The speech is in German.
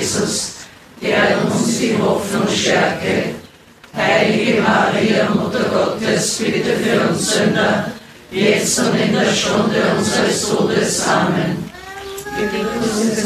Jesus, der uns die Hoffnung stärke. Heilige Maria, Mutter Gottes, bitte für uns Sünder, jetzt und in der Stunde unseres Todes. Amen.